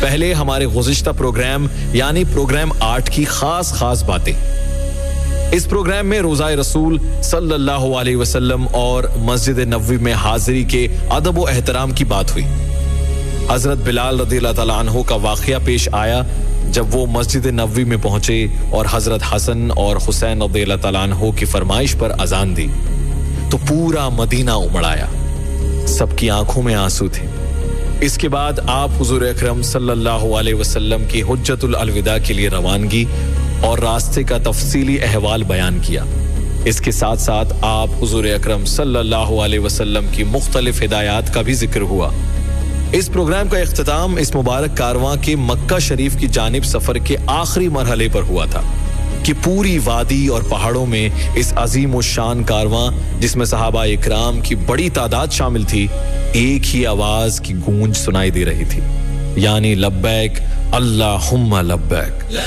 पहले हमारे गुज़िश्ता प्रोग्राम यानी प्रोग्राम 8 की खास बातें। इस प्रोग्राम में रोज़ाए रसूल सल्लल्लाहु अलैहि वसल्लम और मस्जिद नबवी में हाजिरी के अदब व एहतराम की बात हुई। हजरत बिलाल रज़ियल्लाहु ताला अन्हु का वाक़या पेश आया जब वो मस्जिद नबवी में पहुंचे और हजरत हसन और हुसैन रज़ियल्लाहु ताला अन्हु की फरमाइश पर अजान दी तो पूरा मदीना उमड़ आया, सबकी आंखों में आंसू थे। इसके बाद आप हुजूर अकरम सल्लल्लाहु अलैहि वसल्लम की हुज्जतुल अलविदा के लिए रवानगी और रास्ते का तफसीली अहवाल बयान किया। इसके साथ साथ आप हुजूर अकरम सल्लल्लाहु अलैहि वसल्लम की मुख्तलिफ हिदायत का भी जिक्र हुआ। इस प्रोग्राम का इख्तिताम इस मुबारक कारवां के मक्का शरीफ की जानिब सफर के आखिरी मरहले पर हुआ था कि पूरी वादी और पहाड़ों में इस अजीम शान कारवां, जिसमें सहाबा इकराम की बड़ी तादाद शामिल थी, एक ही आवाज की गूंज सुनाई दे रही थी, यानी लब्बैक अल्लाहुम्मा लब्बैक।